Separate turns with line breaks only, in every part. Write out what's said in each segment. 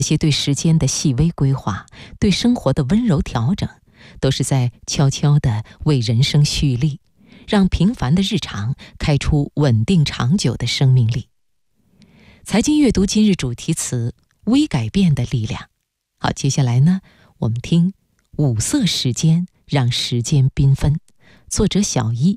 这些对时间的细微规划，对生活的温柔调整，都是在悄悄地为人生蓄力，让平凡的日常开出稳定长久的生命力。财经阅读今日主题词：微改变的力量。好，接下来呢，我们听五色时间，让时间缤纷。作者小一。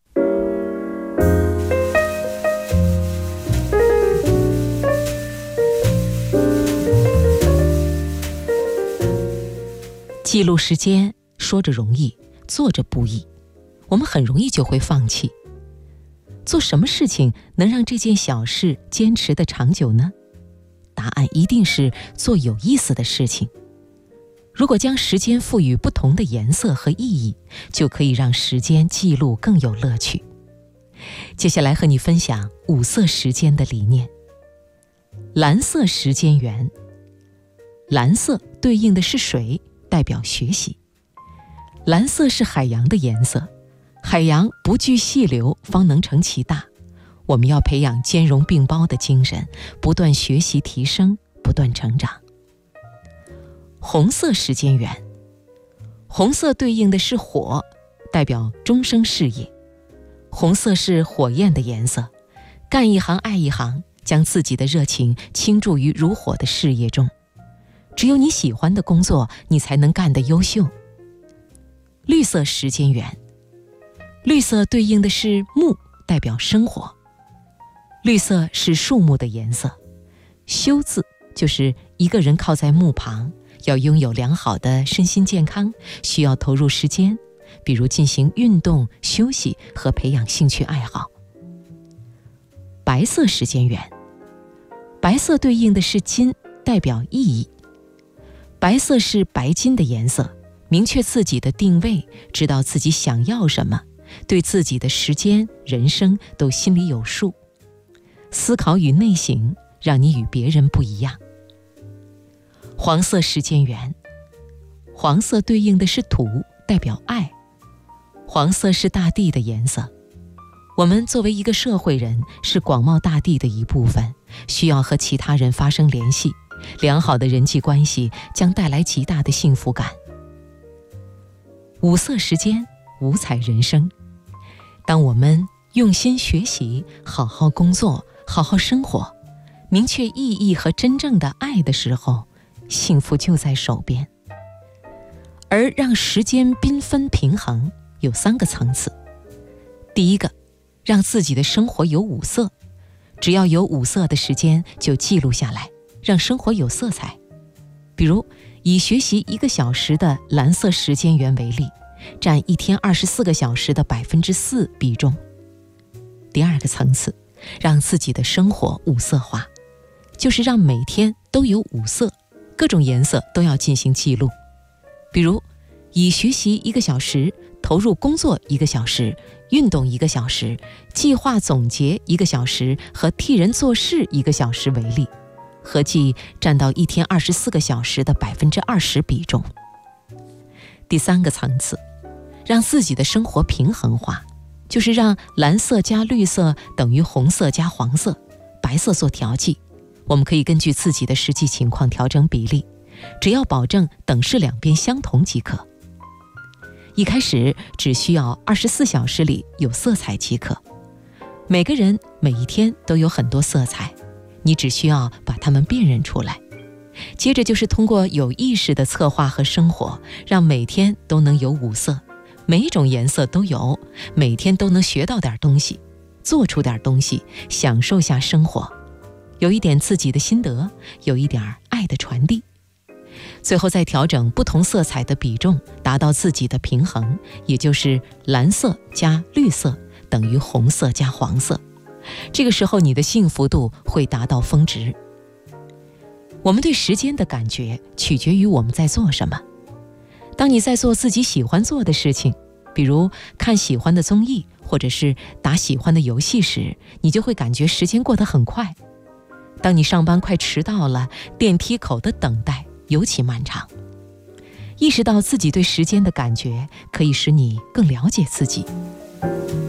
记录时间，说着容易，做着不易，我们很容易就会放弃。做什么事情能让这件小事坚持得长久呢？答案一定是做有意思的事情。如果将时间赋予不同的颜色和意义，就可以让时间记录更有乐趣。接下来和你分享五色时间的理念。蓝色时间源，蓝色对应的是水，代表学习。蓝色是海洋的颜色，海洋不惧细流，方能成其大。我们要培养兼容并包的精神，不断学习提升，不断成长。红色时间源，红色对应的是火，代表终生事业。红色是火焰的颜色，干一行爱一行，将自己的热情倾注于如火的事业中。只有你喜欢的工作，你才能干得优秀。绿色时间源，绿色对应的是木，代表生活。绿色是树木的颜色，修字就是一个人靠在木旁，要拥有良好的身心健康，需要投入时间，比如进行运动、休息和培养兴趣爱好。白色时间源，白色对应的是金，代表意义。白色是白金的颜色，明确自己的定位，知道自己想要什么，对自己的时间、人生都心里有数。思考与内省，让你与别人不一样。黄色时间源，黄色对应的是土，代表爱。黄色是大地的颜色。我们作为一个社会人，是广袤大地的一部分，需要和其他人发生联系，良好的人际关系将带来极大的幸福感。五色时间，五彩人生。当我们用心学习，好好工作，好好生活，明确意义和真正的爱的时候，幸福就在手边。而让时间缤纷平衡有3个层次。第一个，让自己的生活有五色，只要有五色的时间就记录下来，让生活有色彩。比如以学习1个小时的蓝色时间源为例，占一天24个小时的4%比重。第二个层次，让自己的生活五色化，就是让每天都有五色，各种颜色都要进行记录。比如以学习1个小时，投入工作1个小时，运动1个小时，计划总结1个小时和替人做事1个小时为例，合计占到一天24个小时的20%比重。第3个层次，让自己的生活平衡化，就是让蓝色加绿色等于红色加黄色，白色做调剂。我们可以根据自己的实际情况调整比例，只要保证等式两边相同即可。一开始只需要24小时里有色彩即可。每个人每一天都有很多色彩，你只需要把它们辨认出来。接着就是通过有意识的策划和生活，让每天都能有五色，每一种颜色都有，每天都能学到点东西，做出点东西，享受下生活，有一点自己的心得，有一点爱的传递。最后再调整不同色彩的比重，达到自己的平衡，也就是蓝色加绿色等于红色加黄色。这个时候你的幸福度会达到峰值。我们对时间的感觉取决于我们在做什么。当你在做自己喜欢做的事情，比如看喜欢的综艺，或者是打喜欢的游戏时，你就会感觉时间过得很快。当你上班快迟到了，电梯口的等待尤其漫长。意识到自己对时间的感觉，可以使你更了解自己。